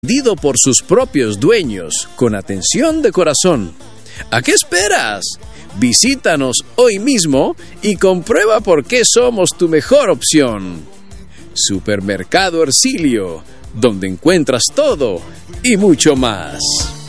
Vendido por sus propios dueños, con atención de corazón. ¿A qué esperas? Visítanos hoy mismo y comprueba por qué somos tu mejor opción. Supermercado Hercilio, donde encuentras todo y mucho más.